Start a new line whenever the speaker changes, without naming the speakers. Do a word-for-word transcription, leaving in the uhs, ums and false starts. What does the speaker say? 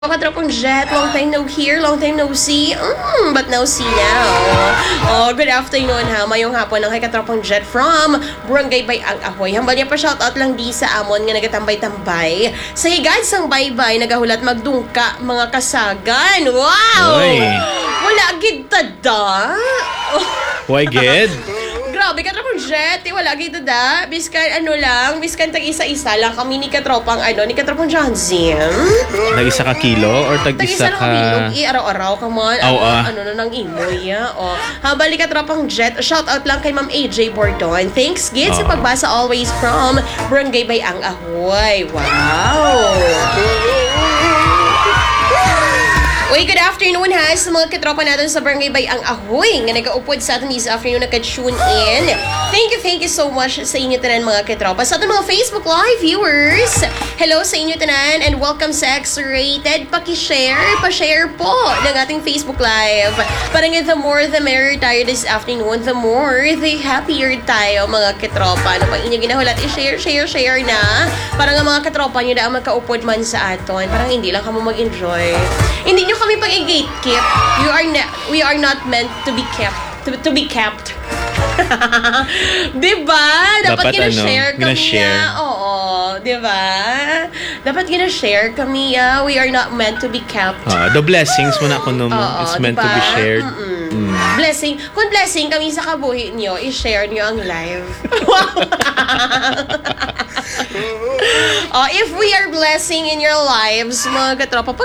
Katropang Jet, long time no hear, long time no see, mm, but no see now. Oh, good afternoon ha, mayong hapon ng kay Katropang Jet from Barangay by Ang Ahoy. Hambal niya pa shoutout lang di sa amon nga nagatambay-tambay. Sa higad sang bye-bye, nagahulat magdungka mga kasagan. Wow!
Oy.
Wala gid tada.
Why, Ged?
Grabe, Katropang Jet, eh, wala gid tada. Biskan ano lang, biskan tag isa-isa lang kami ni Katropang ano, ni Katropang Johnson.
Tag-isa ka kilo or
Tag-isa
tag-isa
lang
ka...
kami, lug, i araw-araw, come on.
Aw,
Ano,
ah.
ano na nang imoy, ah. O, habali ka tropang Jet, shout out lang kay Ma'am A J Bordon. Thanks, Gid, sa
Ah.
pagbasa always from Barangay by Ang Ahoy. Wow! Uy, good afternoon ha sa mga katropa natin sa Barangay by Ang Ahoy nga nag-upod sa atin this afternoon, naka-tune in. Thank you, thank you so much sa inyo tanan mga katropa. Sa ating mga Facebook Live viewers, hello sa inyo tanan and welcome sa X-Rated. Paki-share, pa-share po ng ating Facebook Live. Parang the more the merrier tayo this afternoon, the more the happier tayo mga katropa. Ano pang inyo ginahulat, i-share, share, share na. Parang ang mga katropa nyo na ang magkaupod man sa aton. Parang hindi lang kamo mag-enjoy. Hindi nyo kami pag i-gatekeep. You are na- we are not meant to be kept. To, to be kept. Diba? Dapat,
Dapat
gina-share
ano,
kami.
gina-share.
Ah. Oo. Diba? Dapat gina-share kami. Ah. We are not meant to be kept.
Ah, the blessings mo na kuno mo.
Oo,
It's meant
diba?
to be shared.
Mm-mm.
Mm.
Blessing. Kung blessing kami sa kabuhi nyo, i-share nyo ang live. Oh, if we are blessing in your lives, mga katropa,